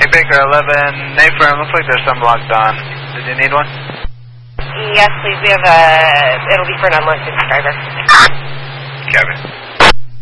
Mike Baker, 11, affirm. Looks like there's some logged on. Did you need one? Yes, please. We have it'll be for an unlisted subscriber. Kevin.